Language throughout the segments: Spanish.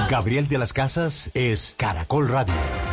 Gabriel de las Casas es Caracol Radio.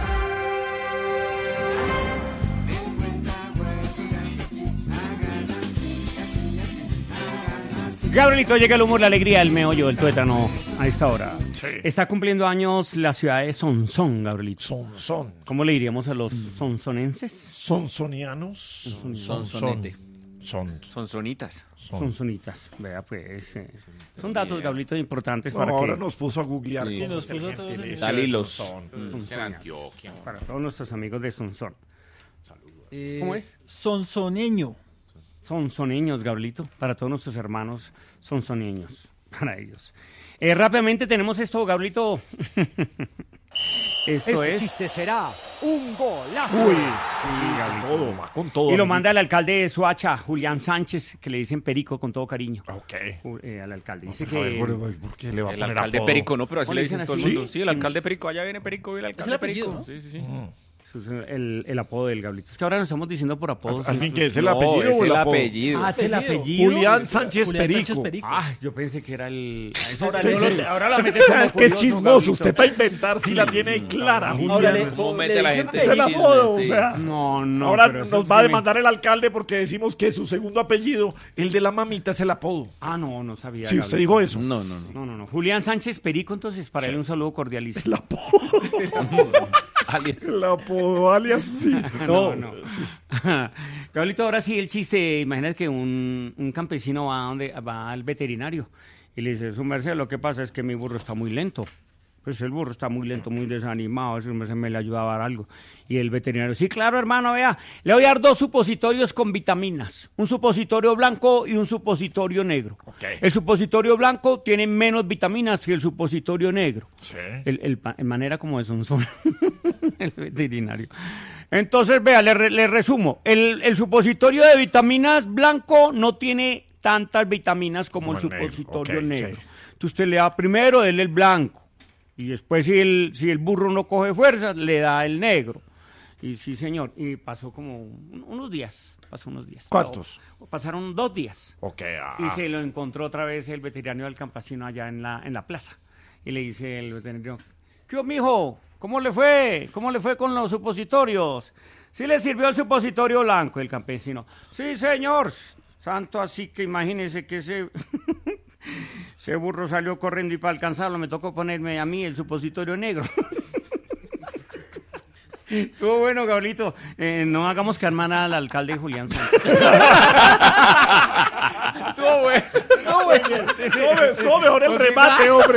Gabrielito, llega el humor, la alegría, el meollo, el tuétano a esta hora. Sí. Está cumpliendo años la ciudad de Sonsón, Gabrielito. Sonsón. ¿Cómo le diríamos a los sonsonenses? Sonsonianos. Sonsonete. Sonsonitas. Sonsonitas. Vea, pues. Son datos, Gabrielito, importantes No, para ahora que... nos puso a googlear Sí. cómo Nos es el puso todos gentilicio Dale de hilos. Sonsón. Para todos nuestros amigos de Sonsón. ¿Cómo es? Sonsoneño. Sonsoneños, Gabrielito. Para todos nuestros hermanos sonsoneños. Para ellos. Rápidamente tenemos esto, Gabrielito. Esto Este es... chiste será un golazo. Uy, Sí, Gabrielito. todo, va con todo. Y lo amiguito. manda el alcalde de Soacha, Julián Sánchez, que le dicen Perico con todo cariño. Ok. Al alcalde. Dice A ver, que... ¿por qué le va a El poner alcalde apodo? Perico, ¿no? Pero así ¿Cómo le le dicen dicen todo el así? mundo. Sí, el alcalde Perico, allá viene Perico, y el alcalde apellido, Perico. ¿no? Sí, sí, sí. Es el apodo del Gabrielito. Es que ahora nos estamos diciendo por apodos. Al fin, ¿qué es el No, apellido es o el el apodo? apellido. Ah, es el apellido. Julián Sánchez Julián Perico. Sánchez Perico. Ah, yo pensé que era el... Ahora Eso- le- ahora la metes como Es que es curioso, chismoso. Gabrielito. Usted para inventar si la tiene clara, Ahora Julián. le- ¿Cómo le mete la dicen gente? Es el apellido, apodo, sí. o sea. No, Ahora pero nos eso va a sí me- demandar el alcalde porque decimos que su segundo apellido, el de la mamita, es el apodo. Ah, no sabía. Sí, usted Gabrielito. dijo eso. No. No. Julián Sánchez Perico, entonces, para él un saludo cordialísimo. El apodo. Alias. El apodo, alias, sí. No. Gabrielito, ahora sí el chiste. Imagínate que un campesino va al veterinario y le dice, su merced, lo que pasa es que mi burro está muy lento. Pues el burro está muy lento, muy desanimado, su merced me le ayuda a dar algo. Y el veterinario, sí, claro, hermano, vea, le voy a dar 2 supositorios con vitaminas. Un supositorio blanco y un supositorio negro. Ok. El supositorio blanco tiene menos vitaminas que el supositorio negro. Sí. En manera como de son el veterinario. Entonces, vea, le resumo. El supositorio de vitaminas blanco no tiene tantas vitaminas como el Como el negro, supositorio ok, negro. sí. Entonces usted le da primero, dele el blanco. Y después, si el burro no coge fuerzas, le da el negro. Y sí, señor. Y pasó como unos días. ¿Cuántos? Pasaron 2 días. Ok, Y se lo encontró otra vez el veterinario del campesino allá en la plaza. Y le dice el veterinario, ¿qué mijo? ¿Cómo le fue? ¿Cómo le fue con los supositorios? ¿Sí le sirvió el supositorio blanco? El campesino, sí, señor. Santo, así que imagínese que ese burro salió corriendo y para alcanzarlo me tocó ponerme a mí el supositorio negro. Estuvo bueno, Gabrielito. No hagamos que mal al alcalde Julián Sánchez. Estuvo bueno. Estuvo mejor el remate, hombre.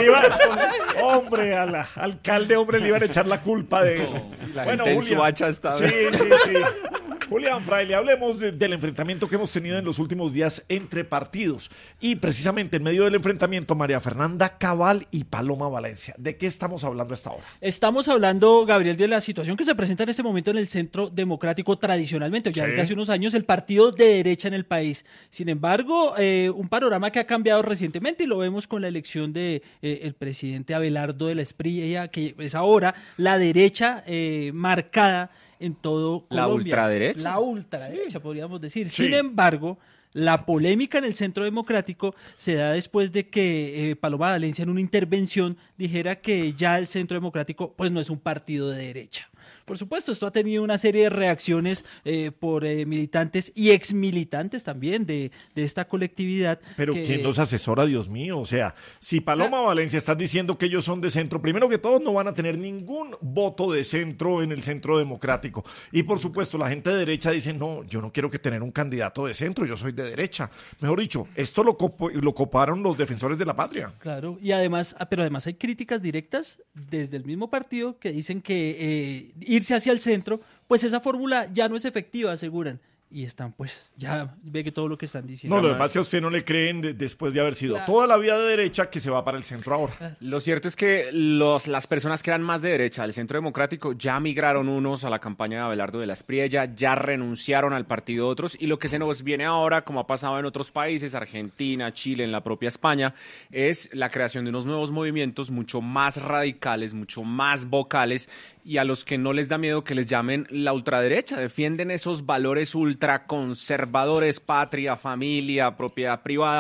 Hombre, al alcalde, hombre, le iban a echar la culpa de eso. La gente en Soacha está... Sí. Julián Fraile, hablemos del enfrentamiento que hemos tenido en los últimos días entre partidos. Y precisamente en medio del enfrentamiento, María Fernanda Cabal y Paloma Valencia. ¿De qué estamos hablando hasta ahora? Estamos hablando, Gabriel, de la situación que se presenta en este momento en el Centro Democrático tradicionalmente, ya Sí. desde hace unos años, el partido de derecha en el país. Sin embargo, un panorama que ha cambiado recientemente y lo vemos con la elección de el presidente Abelardo de la Espriella, que es ahora la derecha marcada en todo La Colombia. ultraderecha. La ultraderecha, podríamos decir. Sí. Sin embargo, la polémica en el Centro Democrático se da después de que Paloma Valencia en una intervención dijera que ya el Centro Democrático pues no es un partido de derecha. Por supuesto, esto ha tenido una serie de reacciones por militantes y exmilitantes también de esta colectividad. Pero que- ¿quién los asesora, Dios mío? O sea, si Paloma Valencia está diciendo que ellos son de centro, primero que todo no van a tener ningún voto de centro en el Centro Democrático. Y por supuesto, la gente de derecha dice, no, yo no quiero que tener un candidato de centro, yo soy de derecha. Mejor dicho, esto lo coparon los defensores de la patria. Claro, y además, pero además hay críticas directas desde el mismo partido que dicen que irse hacia el centro, pues esa fórmula ya no es efectiva, aseguran. Y están, pues, ya ve que todo lo que están diciendo. No, lo demás es que a usted no le creen después de haber sido Claro. toda la vida de derecha que se va para el centro ahora. Lo cierto es que las personas que eran más de derecha del Centro Democrático ya migraron unos a la campaña de Abelardo de la Espriella, ya renunciaron al partido otros, y lo que se nos viene ahora, como ha pasado en otros países, Argentina, Chile, en la propia España, es la creación de unos nuevos movimientos mucho más radicales, mucho más vocales, y a los que no les da miedo que les llamen la ultraderecha. Defienden esos valores ultraconservadores, patria, familia, propiedad privada.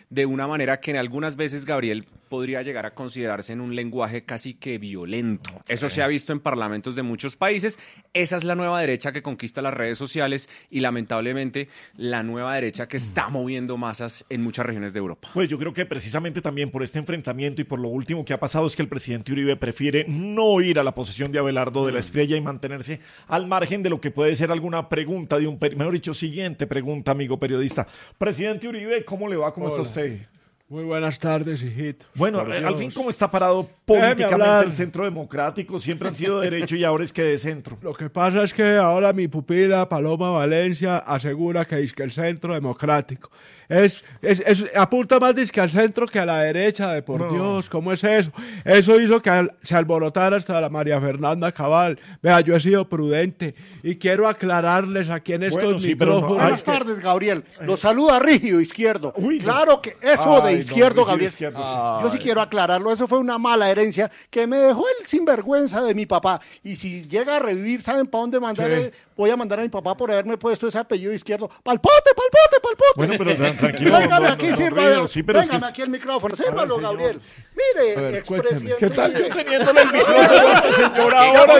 de una manera que en algunas veces, Gabriel, podría llegar a considerarse en un lenguaje casi que violento. Eso se ha visto en parlamentos de muchos países. Esa es la nueva derecha que conquista las redes sociales y lamentablemente la nueva derecha que está moviendo masas en muchas regiones de Europa. Pues yo creo que precisamente también por este enfrentamiento y por lo último que ha pasado es que el presidente Uribe prefiere no ir a la posesión de Abelardo de la Espriella y mantenerse al margen de lo que puede ser alguna pregunta de mejor dicho, siguiente pregunta, amigo periodista. Presidente Uribe, ¿cómo le va? ¿Cómo está usted? Muy buenas tardes, hijito. Bueno, al fin, ¿cómo está parado políticamente el Centro Democrático? Siempre han sido de derecho y ahora es que de centro. Lo que pasa es que ahora mi pupila, Paloma Valencia, asegura que es que el Centro Democrático apunta más dizque al centro que a la derecha, de por Dios, ¿cómo es eso? Eso hizo que se alborotara hasta la María Fernanda Cabal. Vea, yo he sido prudente y quiero aclararles aquí en estos micrófonos. Buenas tardes, Gabriel. Los saluda Rígido Izquierdo. Claro que eso de izquierdo, Gabriel. Yo sí quiero aclararlo. Eso fue una mala herencia que me dejó el sinvergüenza de mi papá. Y si llega a revivir, ¿saben para dónde mandar? Voy a mandar a mi papá por haberme puesto ese apellido Izquierdo. ¡Palpote, palpote, palpote! Bueno, pero tranquilo. Véngame aquí, sírvame. Sí, pero Véngame aquí el micrófono. Sírvalo, Gabriel. Mire, expresidente. ¿Qué tal yo teniéndole el micrófono a este señor ahora?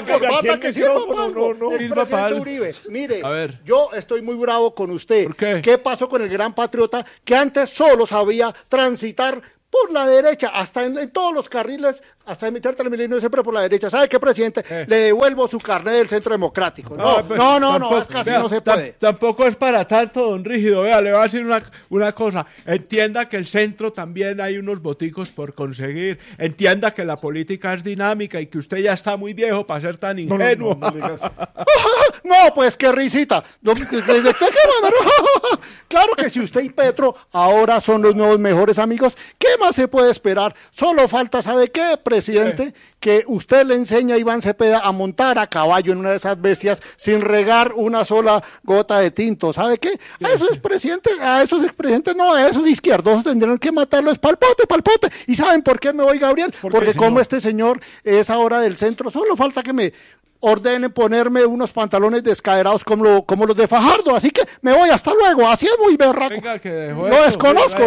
Expresidente Uribe, mire, yo estoy muy bravo con usted. ¿Por qué? ¿Qué pasó con el gran patriota que antes solo sabía transitar por la derecha, hasta en todos los carriles, hasta en mitad del milenio siempre por la derecha? ¿Sabe qué, presidente? Le devuelvo su carnet del Centro Democrático. No, es casi no se puede. Tampoco es para tanto, don Rígido. Vea, le voy a decir una cosa. Entienda que el centro también hay unos boticos por conseguir. Entienda que la política es dinámica y que usted ya está muy viejo para ser tan ingenuo. No, pues qué risita. ¿De qué manera? Claro que si usted y Petro ahora son los nuevos mejores amigos, ¿qué más se puede esperar? Solo falta, ¿sabe qué, presidente? Que usted le enseña a Iván Cepeda a montar a caballo en una de esas bestias sin regar una sola gota de tinto. ¿Sabe qué? A esos expresidentes no, a esos izquierdosos tendrían que matarlos. Palpote, palpote. ¿Y saben por qué me voy, Gabriel? Porque como este señor es ahora del centro, solo falta que me ordenen ponerme unos pantalones descaderados como los de Fajardo, así que me voy, hasta luego, así es muy berraco. Lo desconozco.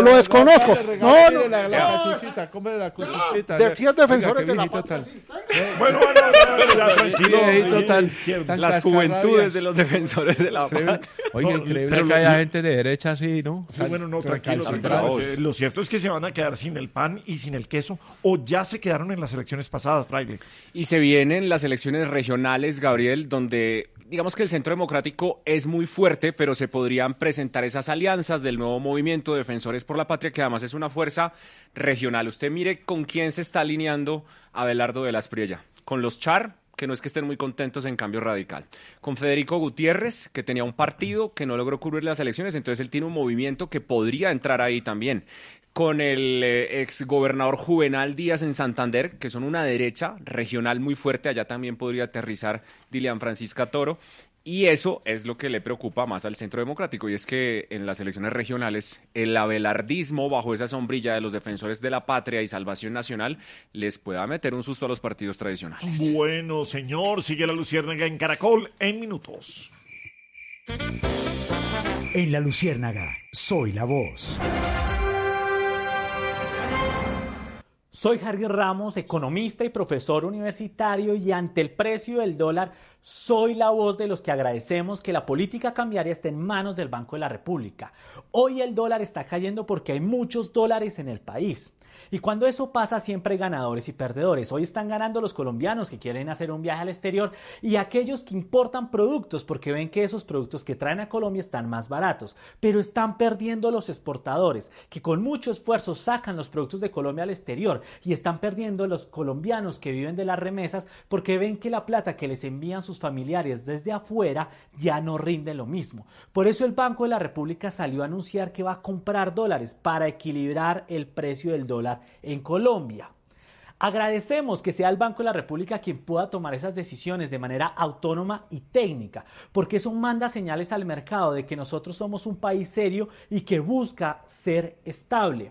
Si es defensores de la patria. Bueno, tranquilo. Las juventudes de los defensores de la patria. Oye, increíble que haya gente de derecha así, ¿no? Bueno, tranquilo. Lo cierto es que se van a quedar sin el pan y sin el queso, o ya se quedaron en las elecciones pasadas, Fraile. Y se vienen las elecciones regionales, Gabriel, donde digamos que el Centro Democrático es muy fuerte, pero se podrían presentar esas alianzas del nuevo movimiento de Defensores por la Patria, que además es una fuerza regional. Usted mire con quién se está alineando Abelardo de la Espriella. Con los Char, que no es que estén muy contentos en Cambio Radical. Con Federico Gutiérrez, que tenía un partido que no logró cubrir las elecciones, entonces él tiene un movimiento que podría entrar ahí también. Con el exgobernador Juvenal Díaz en Santander, que son una derecha regional muy fuerte, allá también podría aterrizar Dilian Francisca Toro, y eso es lo que le preocupa más al Centro Democrático, y es que en las elecciones regionales el abelardismo, bajo esa sombrilla de los Defensores de la Patria y Salvación Nacional, les pueda meter un susto a los partidos tradicionales. Bueno, señor, sigue la Luciérnaga en Caracol en minutos. En la Luciérnaga, soy la voz. Soy Harry Ramos, economista y profesor universitario, y ante el precio del dólar soy la voz de los que agradecemos que la política cambiaria esté en manos del Banco de la República. Hoy el dólar está cayendo porque hay muchos dólares en el país. Y cuando eso pasa siempre hay ganadores y perdedores. Hoy están ganando los colombianos que quieren hacer un viaje al exterior y aquellos que importan productos porque ven que esos productos que traen a Colombia están más baratos. Pero están perdiendo los exportadores que con mucho esfuerzo sacan los productos de Colombia al exterior, y están perdiendo los colombianos que viven de las remesas porque ven que la plata que les envían sus familiares desde afuera ya no rinde lo mismo. Por eso el Banco de la República salió a anunciar que va a comprar dólares para equilibrar el precio del dólar en Colombia. Agradecemos que sea el Banco de la República quien pueda tomar esas decisiones de manera autónoma y técnica, porque eso manda señales al mercado de que nosotros somos un país serio y que busca ser estable.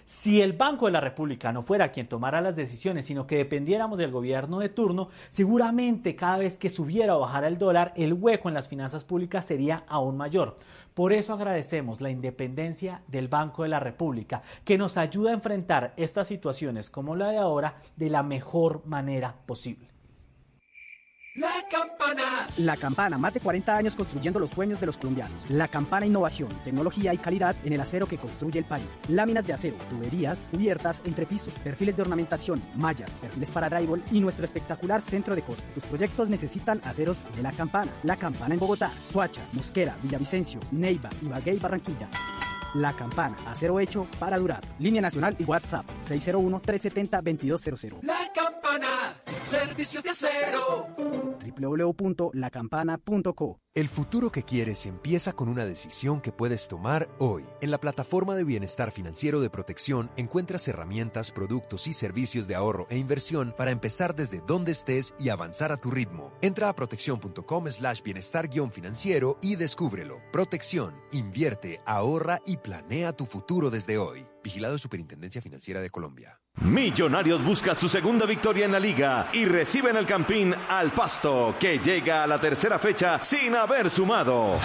Si el Banco de la República no fuera quien tomara las decisiones, sino que dependiéramos del gobierno de turno, seguramente cada vez que subiera o bajara el dólar, el hueco en las finanzas públicas sería aún mayor. Por eso agradecemos la independencia del Banco de la República, que nos ayuda a enfrentar estas situaciones como la de ahora de la mejor manera posible. La Campana. La Campana, más de 40 años construyendo los sueños de los colombianos. La Campana, innovación, tecnología y calidad en el acero que construye el país. Láminas de acero, tuberías, cubiertas, entrepiso, perfiles de ornamentación, mallas, perfiles para drywall y nuestro espectacular centro de corte. Tus proyectos necesitan aceros de La Campana. La Campana en Bogotá, Soacha, Mosquera, Villavicencio, Neiva, Ibagué y Barranquilla. La Campana, acero hecho para durar. Línea nacional y WhatsApp 601-370-2200. La Campana, servicios de acero. www.lacampana.co. El futuro que quieres empieza con una decisión que puedes tomar hoy. En la plataforma de bienestar financiero de Protección encuentras herramientas, productos y servicios de ahorro e inversión para empezar desde donde estés y avanzar a tu ritmo. Entra a protección.com/bienestar-financiero y descúbrelo. Protección, invierte, ahorra y planea tu futuro desde hoy. Vigilado Superintendencia Financiera de Colombia. Millonarios busca su segunda victoria en la liga y recibe en el Campín al Pasto, que llega a la tercera fecha sin haber sumado.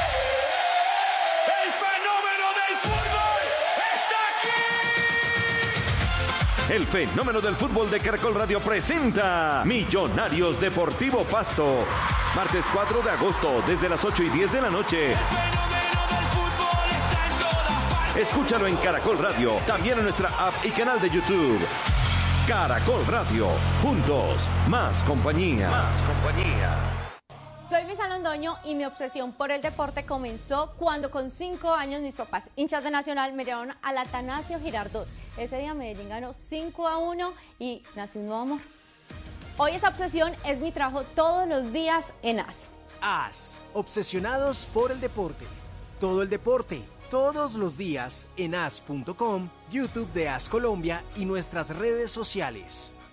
¡El fenómeno del fútbol está aquí! El fenómeno del fútbol de Caracol Radio presenta Millonarios Deportivo Pasto. Martes 4 de agosto, desde las 8:10 de la noche. Escúchalo en Caracol Radio, también en nuestra app y canal de YouTube. Caracol Radio, juntos, más compañía. Más compañía. Soy Luisa Londoño y mi obsesión por el deporte comenzó cuando con 5 años mis papás, hinchas de Nacional, me llevaron al Atanasio Girardot. Ese día Medellín ganó 5-1 y nació un nuevo amor. Hoy esa obsesión es mi trabajo todos los días en AS. AS, obsesionados por el deporte. Todo el deporte. Todos los días en as.com, YouTube de AS Colombia y nuestras redes sociales.